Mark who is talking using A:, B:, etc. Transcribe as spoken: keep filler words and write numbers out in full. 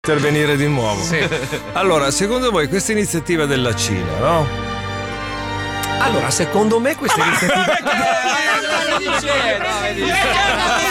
A: intervenire di nuovo.
B: Sì.
A: Allora, secondo voi questa iniziativa della Cina, no?
B: Allora, secondo me questa iniziativa